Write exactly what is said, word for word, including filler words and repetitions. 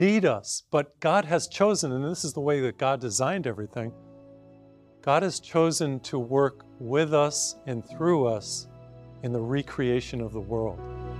need us, but God has chosen, and this is the way that God designed everything, God has chosen to work with us and through us in the recreation of the world.